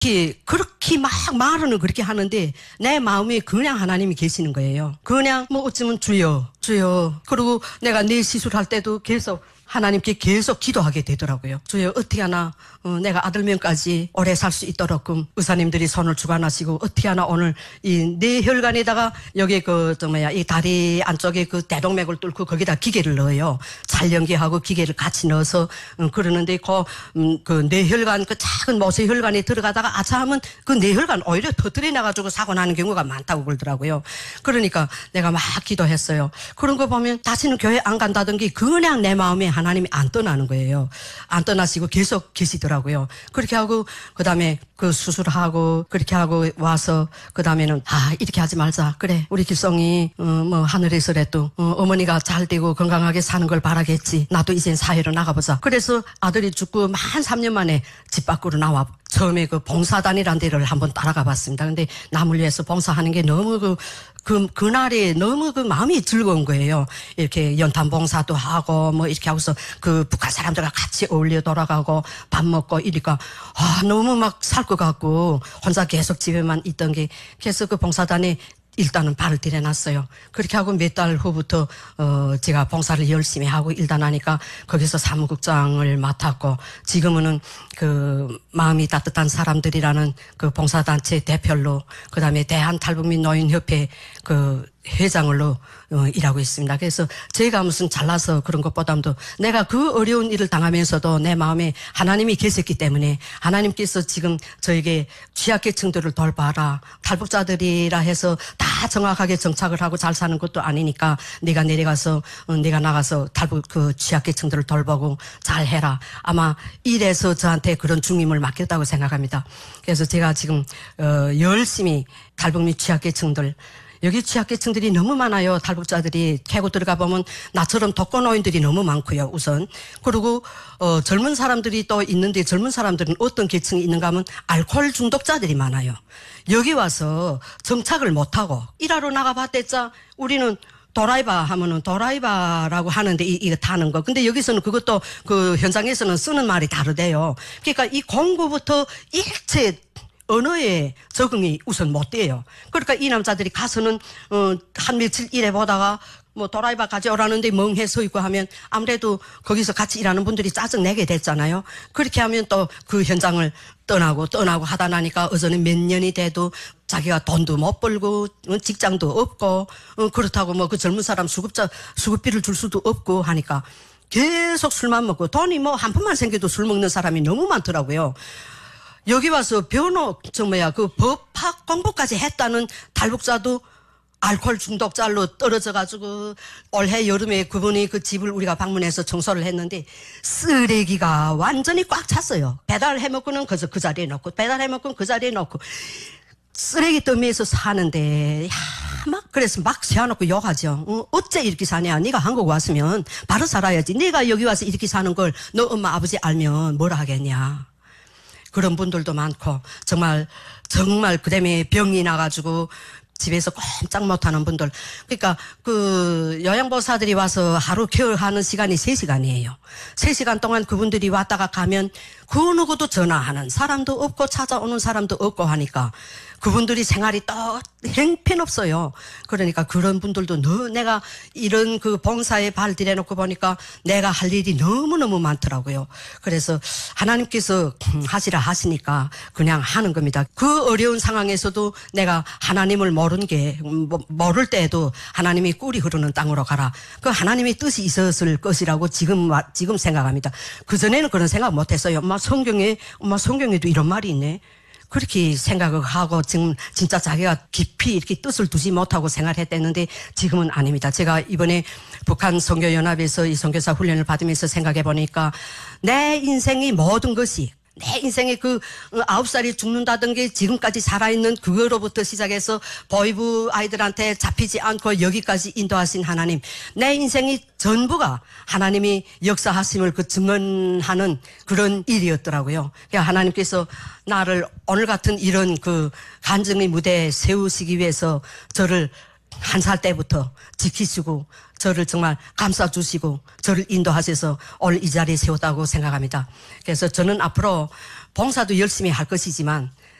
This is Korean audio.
그렇게 막 말은 그렇게 하는데 내 마음에 그냥 하나님이 계시는 거예요. 그냥 뭐 어쩌면 주여 그리고 내가 내 시술할 때도 계속 하나님께 계속 기도하게 되더라고요. 주여 어떻게 하나 내가 아들명까지 오래 살 수 있도록 의사님들이 손을 주관하시고 어떻게 하나 오늘 이 내 혈관에다가 여기 이 다리 안쪽에 그 대동맥을 뚫고 거기다 기계를 넣어요. 찰연기하고 기계를 같이 넣어서 그러는데 그 뇌혈관 그 작은 모세 혈관에 들어가다가 아차하면 그 뇌혈관 오히려 터뜨려 나가지고 사고 나는 경우가 많다고 그러더라고요. 그러니까 내가 막 기도했어요. 그런 거 보면 다시는 교회 안 간다던 게 그냥 내 마음에 하나님이 안 떠나는 거예요. 안 떠나시고 계속 계시더라고요. 그렇게 하고 그다음에 그 수술하고 그렇게 하고 와서 그다음에는 이렇게 하지 말자. 그래 우리 길성이 뭐 하늘에서라도 어머니가 잘 되고 건강하게 사는 걸 바라겠지. 나도 이젠 사회로 나가보자. 그래서 아들이 죽고 만 3년 만에 집 밖으로 나와 처음에 그 봉사단이라는 데를 한번 따라가 봤습니다. 근데 남을 위해서 봉사하는 게 너무 그날에 너무 그 마음이 즐거운 거예요. 이렇게 연탄 봉사도 하고 뭐 이렇게 하고서 그 북한 사람들과 같이 어울려 돌아가고 밥 먹고 이러니까 너무 막 살 것 같고 혼자 계속 집에만 있던 게 그래서 그 봉사단에 일단은 발을 들여놨어요. 그렇게 하고 몇 달 후부터 제가 봉사를 열심히 하고 일단 하니까 거기서 사무국장을 맡았고 지금은 그 마음이 따뜻한 사람들이라는 그 봉사단체 대표로 그다음에 대한탈북민 노인협회 그 회장으로 일하고 있습니다. 그래서 제가 무슨 잘나서 그런 것보다도 내가 그 어려운 일을 당하면서도 내 마음에 하나님이 계셨기 때문에 하나님께서 지금 저에게 취약계층들을 돌봐라. 탈북자들이라 해서 다 정확하게 정착을 하고 잘 사는 것도 아니니까 내가 나가서 탈북 그 취약계층들을 돌보고 잘 해라. 아마 이래서 저한테 그런 중임을 맡겼다고 생각합니다. 그래서 제가 지금 열심히 탈북민 취약계층들 여기 취약계층들이 너무 많아요. 탈북자들이 캐고 들어가 보면 나처럼 독거노인들이 너무 많고요. 우선 그리고 젊은 사람들이 또 있는데 젊은 사람들은 어떤 계층이 있는가 하면 알코올 중독자들이 많아요. 여기 와서 정착을 못하고 일하러 나가봤댔자 우리는 도라이바 하면은 도라이바라고 하는데 이거 타는 거. 근데 여기서는 그것도 그 현장에서는 쓰는 말이 다르대요. 그러니까 이 공부부터 일체 언어에 적응이 우선 못 돼요. 그러니까 이 남자들이 가서는 한 며칠 일해 보다가 뭐 도라이바 가져오라는데 멍해 서 있고 하면 아무래도 거기서 같이 일하는 분들이 짜증 내게 됐잖아요. 그렇게 하면 또 그 현장을 떠나고 하다 나니까 어저는 몇 년이 돼도 자기가 돈도 못 벌고 직장도 없고 그렇다고 뭐 그 젊은 사람 수급비를 줄 수도 없고 하니까 계속 술만 먹고 돈이 뭐 한 푼만 생겨도 술 먹는 사람이 너무 많더라고요. 여기 와서 그 법학 공부까지 했다는 탈북자도 알코올 중독자로 떨어져가지고 올해 여름에 그분이 그 집을 우리가 방문해서 청소를 했는데 쓰레기가 완전히 꽉 찼어요. 배달해먹고는 그 자리에 놓고 배달해먹고는 그 자리에 놓고 쓰레기 더미에서 사는데 그래서 막 세워놓고 욕하죠. 어째 이렇게 사냐. 네가 한국 왔으면 바로 살아야지. 네가 여기 와서 이렇게 사는 걸 너 엄마 아버지 알면 뭐라 하겠냐. 그런 분들도 많고 정말 그다음에 병이 나가지고 집에서 꼼짝 못하는 분들. 그러니까 그 요양보호사들이 와서 하루 케어하는 시간이 3시간이에요. 3시간 동안 그분들이 왔다가 가면 그 누구도 전화하는 사람도 없고 찾아오는 사람도 없고 하니까 그분들이 생활이 또 형편없어요. 그러니까 그런 분들도 내가 이런 그 봉사에 발 들여놓고 보니까 내가 할 일이 너무너무 많더라고요. 그래서 하나님께서 하시라 하시니까 그냥 하는 겁니다. 그 어려운 상황에서도 내가 하나님을 모를 때에도 하나님이 꿀이 흐르는 땅으로 가라. 그 하나님의 뜻이 있었을 것이라고 지금 생각합니다. 그전에는 그런 생각 못했어요. 엄마 성경에도 이런 말이 있네. 그렇게 생각을 하고 지금 진짜 자기가 깊이 이렇게 뜻을 두지 못하고 생활했댔는데 지금은 아닙니다. 제가 이번에 북한 선교연합에서 이 선교사 훈련을 받으면서 생각해 보니까 내 인생의 모든 것이 내 인생에 9살이 죽는다던 게 지금까지 살아있는 그거로부터 시작해서 보이부 아이들한테 잡히지 않고 여기까지 인도하신 하나님, 내 인생이 전부가 하나님이 역사하심을 증언하는 그런 일이었더라고요. 그러니까 하나님께서 나를 오늘 같은 이런 간증의 무대에 세우시기 위해서 저를 1살 때부터 지키시고 저를 정말 감싸주시고 저를 인도하셔서 오늘 이 자리에 세웠다고 생각합니다. 그래서 저는 앞으로 봉사도 열심히 할 것이지만